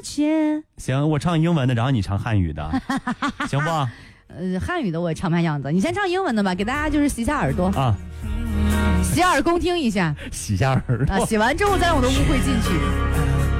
切。 行，我唱英文的，然后你唱汉语的，行不？ 汉语的我也唱不上样子，你先唱英文的吧，给大家就是洗下耳朵啊， 洗耳恭听一下， 洗下耳朵啊，洗完之后再让我的污秽进去。